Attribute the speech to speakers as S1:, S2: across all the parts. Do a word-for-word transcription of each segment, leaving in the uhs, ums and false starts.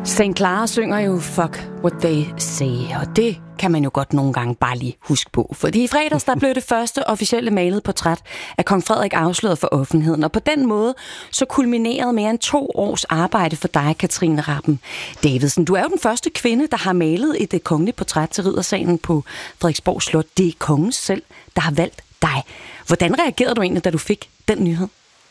S1: Saint Clara synger jo Fuck What They Say, og det kan man jo godt nogle gange bare lige huske på. Fordi i fredags, der blev det første officielle malede portræt af kong Frederik afsløret for offentligheden, og på den måde så kulminerede mere end to års arbejde for dig, Katrine Rabben Davidsen. Du er jo den første kvinde, der har malet et kongeligt portræt til riddersalen på Frederiksborg Slot. Det er kongen selv, der har valgt dig. Hvordan reagerede du egentlig, da du fik den nyhed?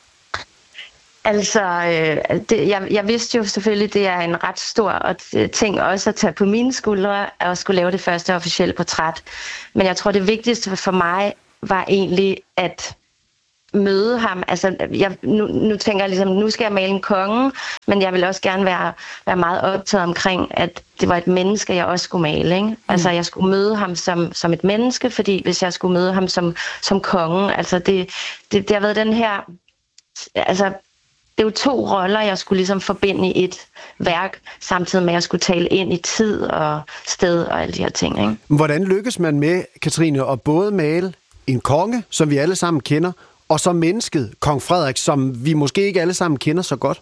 S2: Altså, øh, det, jeg, jeg vidste jo selvfølgelig, det er en ret stor ting også at tage på mine skuldre og skulle lave det første officielle portræt. Men jeg tror, det vigtigste for mig var egentlig at møde ham. Altså, jeg, nu, nu tænker jeg ligesom, nu skal jeg male en konge, men jeg vil også gerne være, være meget optaget omkring, at det var et menneske, jeg også skulle male. Ikke? Altså, jeg skulle møde ham som, som et menneske, fordi hvis jeg skulle møde ham som, som konge, altså det, det, det har været den her... Altså, det er jo to roller, jeg skulle ligesom forbinde i et værk, samtidig med, at jeg skulle tale ind i tid og sted og alle de her ting. Ikke?
S3: Hvordan lykkes man med, Katrine, at både male en konge, som vi alle sammen kender, og så mennesket, kong Frederik, som vi måske ikke alle sammen kender så godt?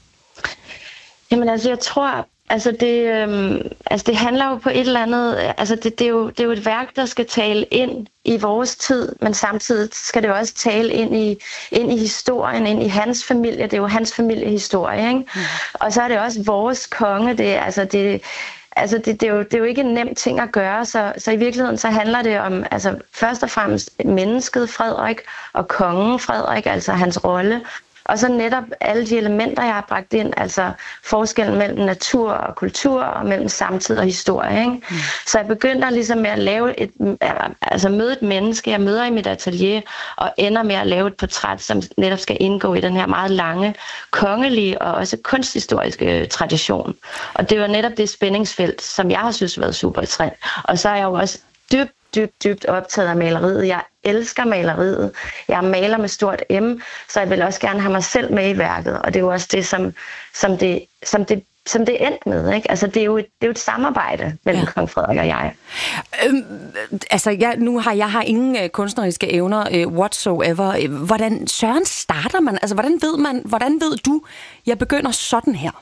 S2: Jamen altså, jeg tror... Altså det, øhm, altså det handler jo på et eller andet, altså det, det, er jo, det er jo et værk, der skal tale ind i vores tid, men samtidig skal det jo også tale ind i, ind i historien, ind i hans familie, det er jo hans familiehistorie, ikke? Mm. Og så er det også vores konge, det, altså det, altså det, det, er jo, det er jo ikke en nem ting at gøre, så, så i virkeligheden så handler det om, altså først og fremmest mennesket Frederik og kongen Frederik, altså hans rolle. Og så netop alle de elementer, jeg har bragt ind, altså forskellen mellem natur og kultur, og mellem samtid og historie. Ikke? Mm. Så jeg begyndte ligesom med at lave et, altså møde et menneske, jeg møder i mit atelier, og ender med at lave et portræt, som netop skal indgå i den her meget lange, kongelige og også kunsthistoriske tradition. Og det var netop det spændingsfelt, som jeg har synes været super interessant. Og så er jeg jo også dybt, dybt, dybt optaget af maleriet. Jeg elsker maleriet. Jeg maler med stort M, så jeg vil også gerne have mig selv med i værket. Og det er jo også det, som, som, det, som, det, som det endte med. Ikke? Altså, det er jo et, det er jo et samarbejde mellem ja. Kong Frederik og jeg.
S1: Øhm, altså, jeg, nu har jeg har ingen øh, kunstneriske evner øh, whatsoever. Hvordan søren starter man? Altså, hvordan ved man, hvordan ved du, jeg begynder sådan her?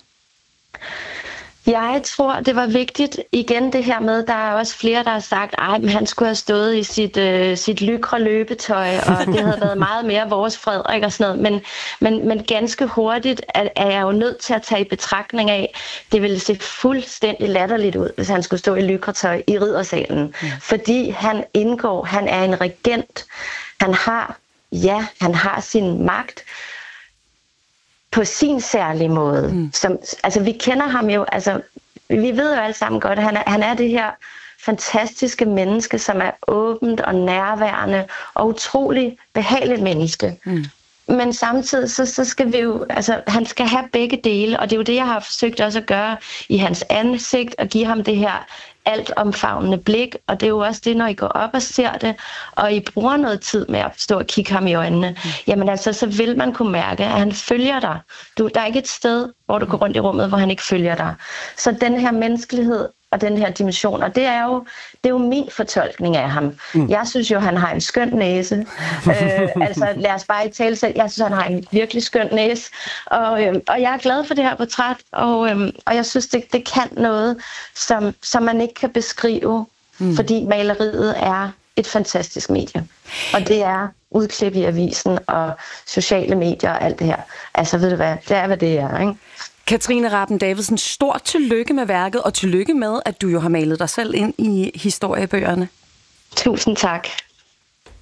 S2: Jeg tror, det var vigtigt, igen det her med, der er også flere, der har sagt, at han skulle have stået i sit, øh, sit lykre løbetøj, og det havde været meget mere vores Frederik og sådan noget. Men, men, men ganske hurtigt er, er jeg jo nødt til at tage i betragtning af, det ville se fuldstændig latterligt ud, hvis han skulle stå i lykretøj i riddersalen. Ja. Fordi han indgår, han er en regent, han har, ja, han har sin magt, på sin særlige måde. Mm. Som, altså, vi kender ham jo, altså, vi ved jo alle sammen godt, at han er, han er det her fantastiske menneske, som er åbent og nærværende og utrolig behageligt menneske. Mm. Men samtidig, så, så skal vi jo, altså, han skal have begge dele, og det er jo det, jeg har forsøgt også at gøre i hans ansigt, og give ham det her altomfavnende blik, og det er jo også det, når I går op og ser det, og I bruger noget tid med at stå og kigge ham i øjnene, mm. jamen altså, så vil man kunne mærke, at han følger dig. Du, der er ikke et sted, hvor du går rundt i rummet, hvor han ikke følger dig. Så den her menneskelighed og den her dimension, og det er jo, det er jo min fortolkning af ham. Mm. Jeg synes jo, han har en skøn næse. øh, altså, lad os bare i tale selv. Jeg synes, han har en virkelig skøn næse. Og, øh, og jeg er glad for det her portræt, og, øh, og jeg synes, det, det kan noget, som, som man ikke kan beskrive, mm. fordi maleriet er et fantastisk medie. Og det er udklip i avisen og sociale medier og alt det her. Altså, ved du hvad? Det er, hvad det er, ikke?
S1: Katrine Rabben Davidsen, stort tillykke med værket, og tillykke med, at du jo har malet dig selv ind i historiebøgerne.
S2: Tusind tak.